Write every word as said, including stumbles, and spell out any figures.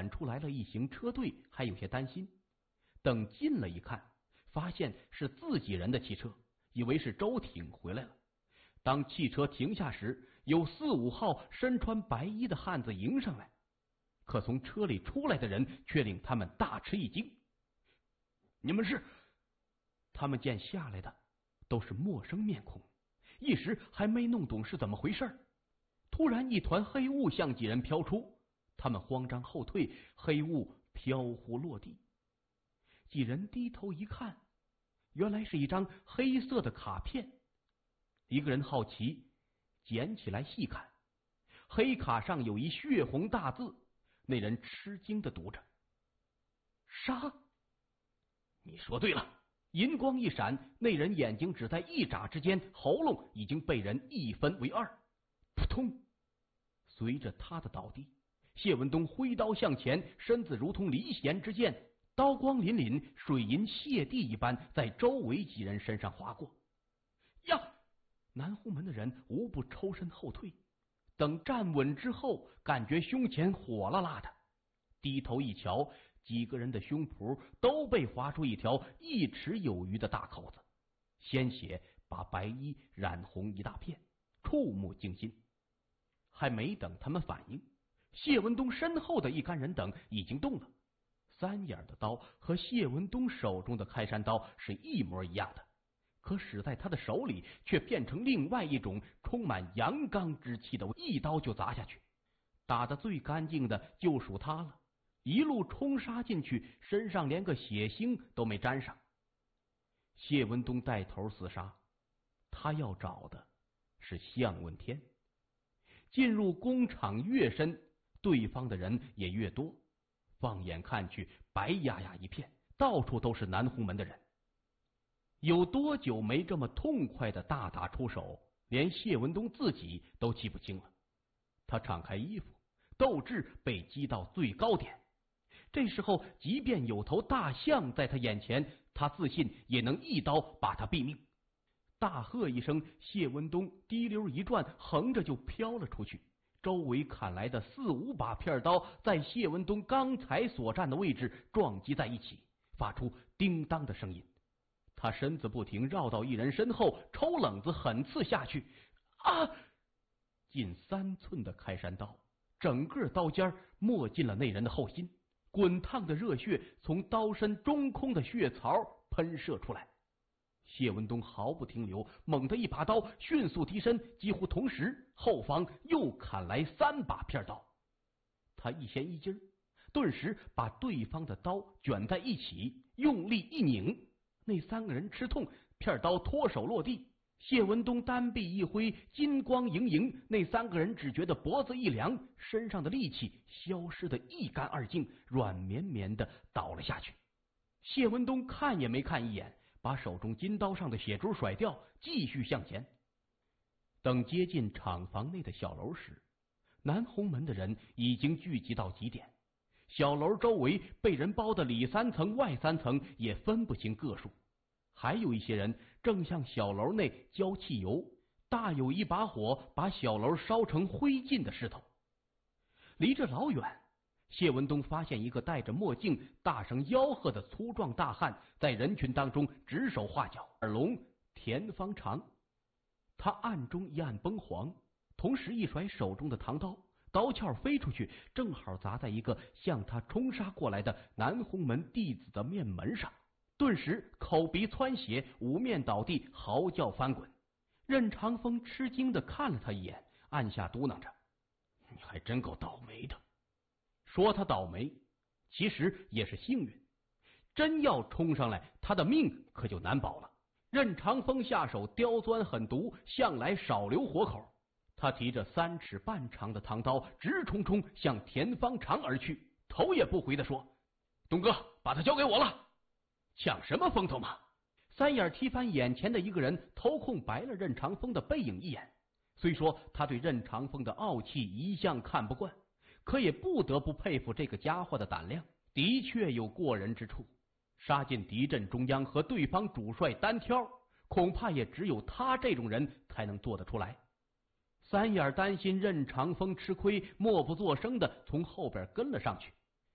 远处来了一行车队，还有些担心。等近了一看，发现是自己人的汽车，以为是周挺回来了。当汽车停下时，有四五号身穿白衣的汉子迎上来，可从车里出来的人却令他们大吃一惊。你们是？他们见下来的都是陌生面孔，一时还没弄懂是怎么回事。突然一团黑雾向几人飘出，他们慌张后退，黑雾飘忽落地。几人低头一看，原来是一张黑色的卡片。一个人好奇捡起来细看，黑卡上有一血红大字，那人吃惊地读着：杀。你说对了。银光一闪，那人眼睛只在一眨之间，喉咙已经被人一分为二。扑通！随着他的倒地，谢文东挥刀向前，身子如同离弦之箭，刀光凛凛，水银泻地一般，在周围几人身上划过。呀！南湖门的人无不抽身后退，等站稳之后，感觉胸前火辣辣的，低头一瞧，几个人的胸脯都被划出一条一尺有余的大口子，鲜血把白衣染红一大片，触目惊心。还没等他们反应，谢文东身后的一干人等已经动了。三眼的刀和谢文东手中的开山刀是一模一样的，可使在他的手里却变成另外一种充满阳刚之气的，一刀就砸下去。打得最干净的就属他了，一路冲杀进去，身上连个血腥都没沾上。谢文东带头厮杀，他要找的是向问天。进入工厂越深，对方的人也越多，放眼看去，白压压一片，到处都是南湖门的人。有多久没这么痛快的大打出手，连谢文东自己都记不清了。他敞开衣服，斗志被激到最高点。这时候即便有头大象在他眼前，他自信也能一刀把他毙命。大喝一声，谢文东滴溜一转，横着就飘了出去。周围砍来的四五把片刀在谢文东刚才所站的位置撞击在一起，发出叮当的声音。他身子不停绕到一人身后，抽冷子狠刺下去。啊！近三寸的开山刀，整个刀尖没进了那人的后心，滚烫的热血从刀身中空的血槽喷射出来。谢文东毫不停留，猛地一拔刀，迅速低身，几乎同时后方又砍来三把片刀。他一掀衣襟，顿时把对方的刀卷在一起，用力一拧，那三个人吃痛，片刀脱手落地。谢文东单臂一挥，金光盈盈，那三个人只觉得脖子一凉，身上的力气消失得一干二净，软绵绵的倒了下去。谢文东看也没看一眼，把手中金刀上的血珠甩掉，继续向前。等接近厂房内的小楼时，南红门的人已经聚集到极点，小楼周围被人包的里三层外三层，也分不清个数。还有一些人正向小楼内浇汽油，大有一把火把小楼烧成灰烬的势头。离着老远，谢文东发现一个戴着墨镜、大声吆喝的粗壮大汉在人群当中指手画脚，耳聋田方长。他暗中一按崩黄，同时一甩手中的唐刀，刀鞘飞出去，正好砸在一个向他冲杀过来的南红门弟子的面门上，顿时口鼻窜血，五面倒地，嚎叫翻滚。任长风吃惊的看了他一眼，暗下嘟囔着：你还真够倒霉的。说他倒霉，其实也是幸运，真要冲上来，他的命可就难保了。任长风下手刁钻狠毒，向来少留活口。他提着三尺半长的唐刀，直冲冲向田方长而去，头也不回的说：东哥，把他交给我了。抢什么风头嘛！三眼踢翻眼前的一个人，偷空白了任长风的背影一眼。虽说他对任长风的傲气一向看不惯，可也不得不佩服这个家伙的胆量，的确有过人之处。杀进敌阵中央和对方主帅单挑，恐怕也只有他这种人才能做得出来。三眼担心任长风吃亏，默不作声的从后边跟了上去。